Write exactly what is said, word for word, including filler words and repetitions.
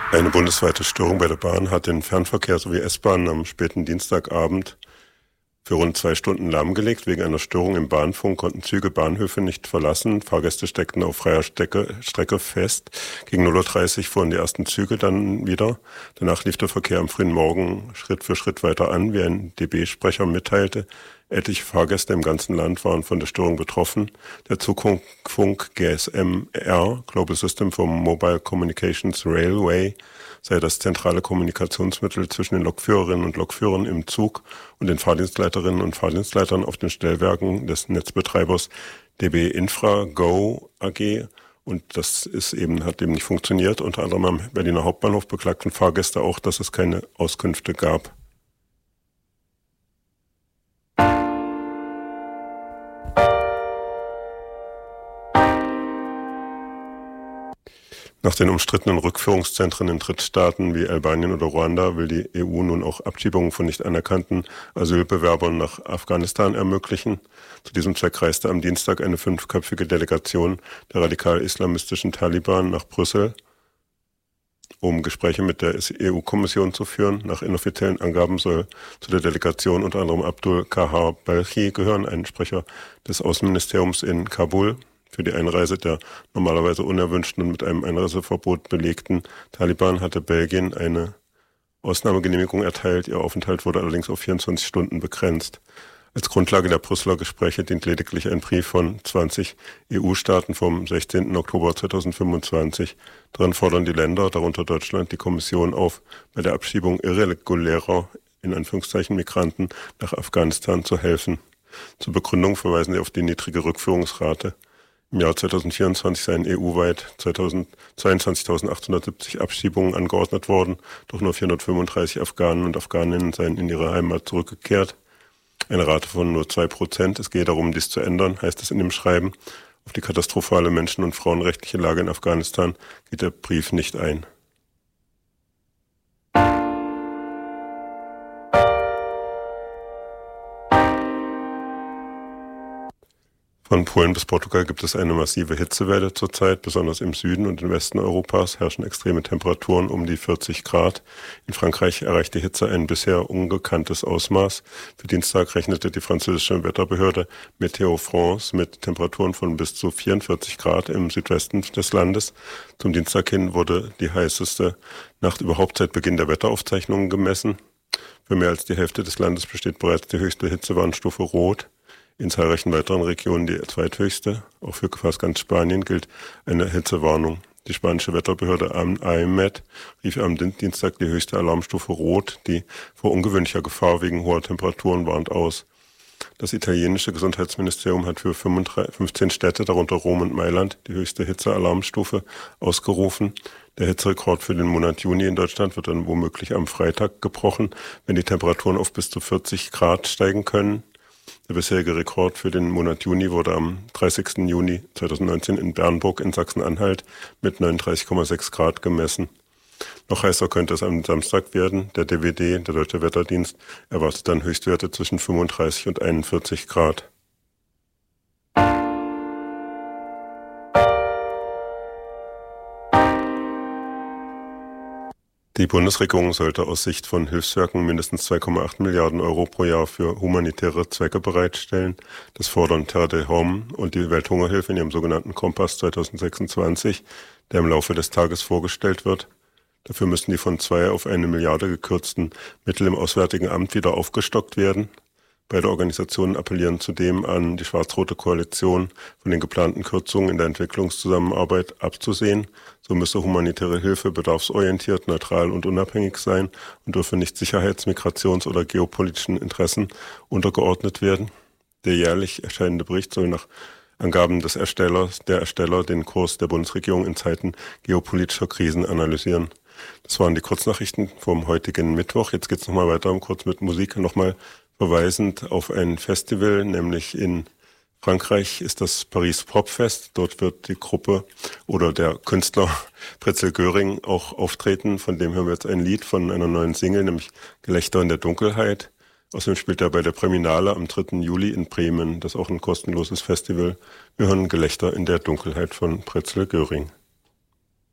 Eine bundesweite Störung bei der Bahn hat den Fernverkehr sowie S-Bahnen am späten Dienstagabend für rund zwei Stunden lahmgelegt. Wegen einer Störung im Bahnfunk konnten Züge Bahnhöfe nicht verlassen. Fahrgäste steckten auf freier Strecke, Strecke fest. Gegen null Uhr dreißig fuhren die ersten Züge dann wieder. Danach lief der Verkehr am frühen Morgen Schritt für Schritt weiter an, wie ein D B-Sprecher mitteilte. Etliche Fahrgäste im ganzen Land waren von der Störung betroffen. Der Zugfunk G S M R, Global System for Mobile Communications Railway, sei das zentrale Kommunikationsmittel zwischen den Lokführerinnen und Lokführern im Zug und den Fahrdienstleiterinnen und Fahrdienstleitern auf den Stellwerken des Netzbetreibers D B Infra Go A G. Und das ist eben, hat eben nicht funktioniert. Unter anderem am Berliner Hauptbahnhof beklagten Fahrgäste auch, dass es keine Auskünfte gab. Nach den umstrittenen Rückführungszentren in Drittstaaten wie Albanien oder Ruanda will die E U nun auch Abschiebungen von nicht anerkannten Asylbewerbern nach Afghanistan ermöglichen. Zu diesem Zweck reiste am Dienstag eine fünfköpfige Delegation der radikal-islamistischen Taliban nach Brüssel, um Gespräche mit der E U-Kommission zu führen. Nach inoffiziellen Angaben soll zu der Delegation unter anderem Abdul Kahar Balchi gehören, ein Sprecher des Außenministeriums in Kabul. Für die Einreise der normalerweise unerwünschten und mit einem Einreiseverbot belegten Taliban hatte Belgien eine Ausnahmegenehmigung erteilt. Ihr Aufenthalt wurde allerdings auf vierundzwanzig Stunden begrenzt. Als Grundlage der Brüsseler Gespräche dient lediglich ein Brief von zwanzig E U-Staaten vom sechzehnten Oktober zweitausendfünfundzwanzig. Darin fordern die Länder, darunter Deutschland, die Kommission auf, bei der Abschiebung irregulärer, in Anführungszeichen, Migranten nach Afghanistan zu helfen. Zur Begründung verweisen sie auf die niedrige Rückführungsrate. Im Jahr zweitausendvierundzwanzig seien E U-weit zweiundzwanzigtausendachthundertsiebzig Abschiebungen angeordnet worden, doch nur vierhundertfünfunddreißig Afghanen und Afghaninnen seien in ihre Heimat zurückgekehrt. Eine Rate von nur zwei Prozent. Es gehe darum, dies zu ändern, heißt es in dem Schreiben. Auf die katastrophale menschen- und frauenrechtliche Lage in Afghanistan geht der Brief nicht ein. Von Polen bis Portugal gibt es eine massive Hitzewelle zurzeit. Besonders im Süden und im Westen Europas herrschen extreme Temperaturen um die vierzig Grad. In Frankreich erreicht die Hitze ein bisher ungekanntes Ausmaß. Für Dienstag rechnete die französische Wetterbehörde Météo France mit Temperaturen von bis zu vierundvierzig Grad im Südwesten des Landes. Zum Dienstag hin wurde die heißeste Nacht überhaupt seit Beginn der Wetteraufzeichnungen gemessen. Für mehr als die Hälfte des Landes besteht bereits die höchste Hitzewarnstufe Rot. In zahlreichen weiteren Regionen die zweithöchste. Auch für fast ganz Spanien gilt eine Hitzewarnung. Die spanische Wetterbehörde A E M E D rief am Dienstag die höchste Alarmstufe Rot, die vor ungewöhnlicher Gefahr wegen hoher Temperaturen warnt, aus. Das italienische Gesundheitsministerium hat für fünfzehn Städte, darunter Rom und Mailand, die höchste Hitzealarmstufe ausgerufen. Der Hitzerekord für den Monat Juni in Deutschland wird dann womöglich am Freitag gebrochen, wenn die Temperaturen auf bis zu vierzig Grad steigen können. Der bisherige Rekord für den Monat Juni wurde am dreißigsten Juni zweitausendneunzehn in Bernburg in Sachsen-Anhalt mit neununddreißig Komma sechs Grad gemessen. Noch heißer könnte es am Samstag werden. Der D W D, der Deutsche Wetterdienst, erwartet dann Höchstwerte zwischen fünfunddreißig und einundvierzig Grad. Die Bundesregierung sollte aus Sicht von Hilfswerken mindestens zwei Komma acht Milliarden Euro pro Jahr für humanitäre Zwecke bereitstellen. Das fordern Terre des Hommes und die Welthungerhilfe in ihrem sogenannten Kompass zweitausendsechsundzwanzig, der im Laufe des Tages vorgestellt wird. Dafür müssen die von zwei auf eine Milliarde gekürzten Mittel im Auswärtigen Amt wieder aufgestockt werden. Beide Organisationen appellieren zudem an die schwarz-rote Koalition, von den geplanten Kürzungen in der Entwicklungszusammenarbeit abzusehen. So müsse humanitäre Hilfe bedarfsorientiert, neutral und unabhängig sein und dürfe nicht Sicherheits-, Migrations- oder geopolitischen Interessen untergeordnet werden. Der jährlich erscheinende Bericht soll nach Angaben des Erstellers, der Ersteller den Kurs der Bundesregierung in Zeiten geopolitischer Krisen analysieren. Das waren die Kurznachrichten vom heutigen Mittwoch. Jetzt geht's nochmal weiter, kurz mit Musik, nochmal verweisend auf ein Festival, nämlich in Frankreich ist das Paris Popfest. Dort wird die Gruppe oder der Künstler Pretzel Göring auch auftreten. Von dem hören wir jetzt ein Lied von einer neuen Single, nämlich Gelächter in der Dunkelheit. Außerdem spielt er bei der Priminale am dritten Juli in Bremen. Das ist auch ein kostenloses Festival. Wir hören Gelächter in der Dunkelheit von Pretzel Göring.